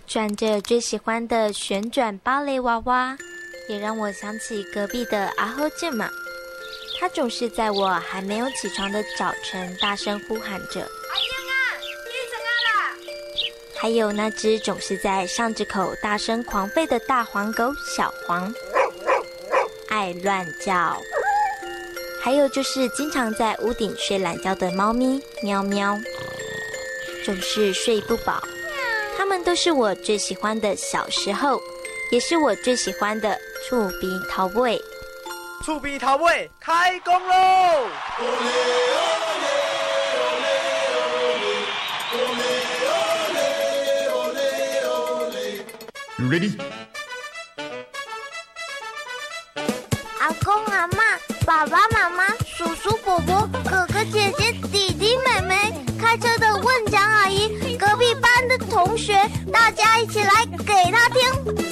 转着最喜欢的旋转芭蕾娃娃，也让我想起隔壁的阿后健嘛。他总是在我还没有起床的早晨大声呼喊着：“阿英啊，起床啊啦！”还有那只总是在巷子口大声狂吠的大黄狗小黄，爱乱叫。还有就是经常在屋顶睡懒觉的猫咪喵喵，总是睡不饱。它们都是我最喜欢的小时候，也是我最喜欢的触鼻头尾。 触鼻头尾开工喽 ！You ready？ 阿公阿嬷、爸爸妈妈、叔叔伯伯、哥哥姐姐、弟弟妹妹，开车的问讲阿姨，隔壁班的同学，大家一起来